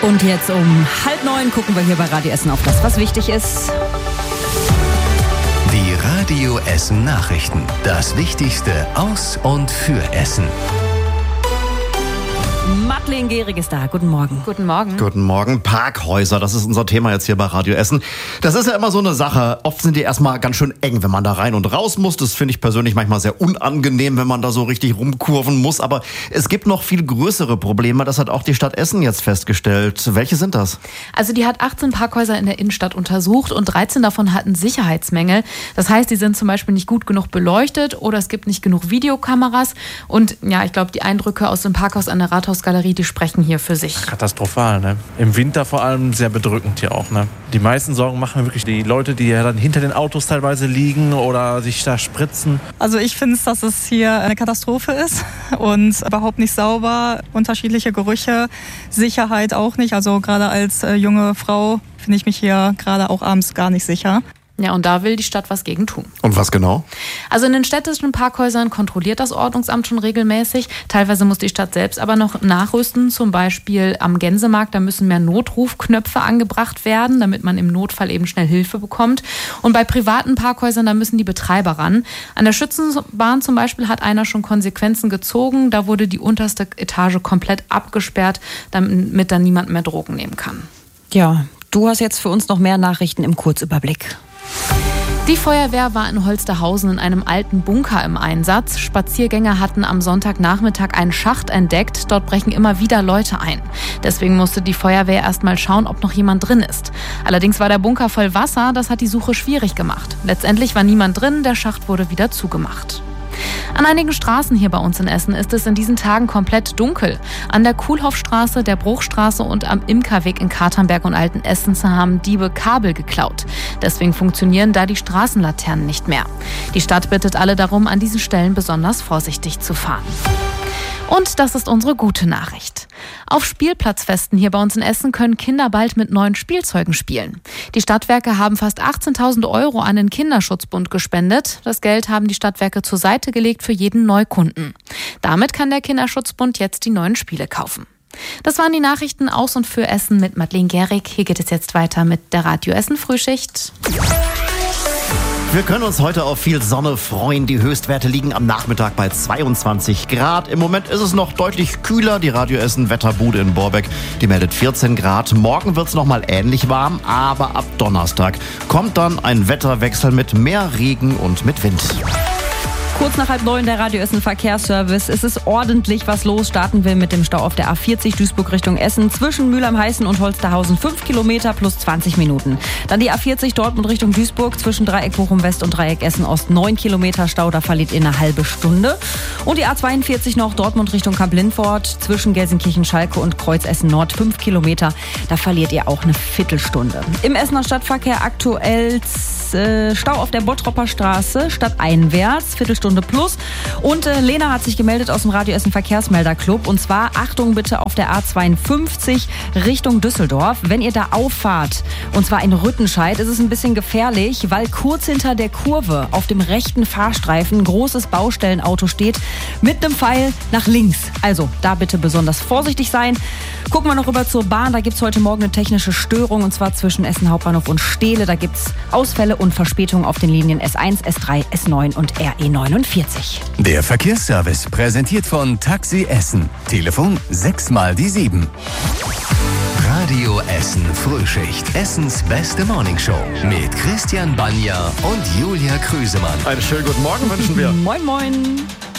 Und jetzt um 8:30 gucken wir hier bei Radio Essen auf das, was wichtig ist. Die Radio Essen Nachrichten. Das Wichtigste aus und für Essen. Madeleine Gehrig ist da. Guten Morgen. Guten Morgen. Guten Morgen. Parkhäuser, das ist unser Thema jetzt hier bei Radio Essen. Das ist ja immer so eine Sache. Oft sind die erstmal ganz schön eng, wenn man da rein und raus muss. Das finde ich persönlich manchmal sehr unangenehm, wenn man da so richtig rumkurven muss. Aber es gibt noch viel größere Probleme. Das hat auch die Stadt Essen jetzt festgestellt. Welche sind das? Also die hat 18 Parkhäuser in der Innenstadt untersucht und 13 davon hatten Sicherheitsmängel. Das heißt, die sind zum Beispiel nicht gut genug beleuchtet oder es gibt nicht genug Videokameras. Und ja, ich glaube, die Eindrücke aus dem Parkhaus an der Rathausgalerie, die sprechen hier für sich. Katastrophal, ne? Im Winter vor allem sehr bedrückend hier auch, ne? Die meisten Sorgen machen mir wirklich die Leute, die ja dann hinter den Autos teilweise liegen oder sich da spritzen. Also ich finde, dass es hier eine Katastrophe ist und überhaupt nicht sauber, unterschiedliche Gerüche, Sicherheit auch nicht. Also gerade als junge Frau finde ich mich hier gerade auch abends gar nicht sicher. Ja, und da will die Stadt was gegen tun. Und was genau? Also in den städtischen Parkhäusern kontrolliert das Ordnungsamt schon regelmäßig. Teilweise muss die Stadt selbst aber noch nachrüsten. Zum Beispiel am Gänsemarkt, da müssen mehr Notrufknöpfe angebracht werden, damit man im Notfall eben schnell Hilfe bekommt. Und bei privaten Parkhäusern, da müssen die Betreiber ran. An der Schützenbahn zum Beispiel hat einer schon Konsequenzen gezogen. Da wurde die unterste Etage komplett abgesperrt, damit dann niemand mehr Drogen nehmen kann. Ja, du hast jetzt für uns noch mehr Nachrichten im Kurzüberblick. Die Feuerwehr war in Holsterhausen in einem alten Bunker im Einsatz. Spaziergänger hatten am Sonntagnachmittag einen Schacht entdeckt. Dort brechen immer wieder Leute ein. Deswegen musste die Feuerwehr erst mal schauen, ob noch jemand drin ist. Allerdings war der Bunker voll Wasser, das hat die Suche schwierig gemacht. Letztendlich war niemand drin, der Schacht wurde wieder zugemacht. An einigen Straßen hier bei uns in Essen ist es in diesen Tagen komplett dunkel. An der Kuhlhoffstraße, der Bruchstraße und am Imkerweg in Katernberg und Altenessen haben Diebe Kabel geklaut. Deswegen funktionieren da die Straßenlaternen nicht mehr. Die Stadt bittet alle darum, an diesen Stellen besonders vorsichtig zu fahren. Und das ist unsere gute Nachricht. Auf Spielplatzfesten hier bei uns in Essen können Kinder bald mit neuen Spielzeugen spielen. Die Stadtwerke haben fast 18.000 € an den Kinderschutzbund gespendet. Das Geld haben die Stadtwerke zur Seite gelegt für jeden Neukunden. Damit kann der Kinderschutzbund jetzt die neuen Spiele kaufen. Das waren die Nachrichten aus und für Essen mit Madeleine Gehrig. Hier geht es jetzt weiter mit der Radio Essen Frühschicht. Wir können uns heute auf viel Sonne freuen. Die Höchstwerte liegen am Nachmittag bei 22 Grad. Im Moment ist es noch deutlich kühler. Die Radio Essen Wetterbude in Borbeck, die meldet 14 Grad. Morgen wird es nochmal ähnlich warm, aber ab Donnerstag kommt dann ein Wetterwechsel mit mehr Regen und mit Wind. Kurz nach 8:30 der Radio Essen Verkehrsservice. Es ist ordentlich was los. Starten wir mit dem Stau auf der A40 Duisburg Richtung Essen. Zwischen Mülheim-Heißen und Holsterhausen 5 Kilometer plus 20 Minuten. Dann die A40 Dortmund Richtung Duisburg. Zwischen Dreieck Bochum West und Dreieck Essen Ost 9 Kilometer Stau. Da verliert ihr eine halbe Stunde. Und die A42 noch Dortmund Richtung Kamp-Lindfort. Zwischen Gelsenkirchen-Schalke und Kreuz Essen Nord 5 Kilometer. Da verliert ihr auch eine Viertelstunde. Im Essener Stadtverkehr aktuell Stau auf der Bottropper Straße stadteinwärts, Viertelstunde plus. Und Lena hat sich gemeldet aus dem Radio Essen Verkehrsmelderclub. Und zwar, Achtung bitte, auf der A52 Richtung Düsseldorf. Wenn ihr da auffahrt, und zwar in Rüttenscheid, ist es ein bisschen gefährlich, weil kurz hinter der Kurve auf dem rechten Fahrstreifen ein großes Baustellenauto steht mit einem Pfeil nach links. Also da bitte besonders vorsichtig sein. Gucken wir noch rüber zur Bahn. Da gibt es heute Morgen eine technische Störung, und zwar zwischen Essen Hauptbahnhof und Stehle. Da gibt es Ausfälle und Verspätungen auf den Linien S1, S3, S9 und RE49. Der Verkehrsservice präsentiert von Taxi Essen. Telefon 6x7. Radio Essen Frühschicht. Essens beste Morningshow mit Christian Banja und Julia Krüsemann. Einen schönen guten Morgen wünschen wir. Moin, moin.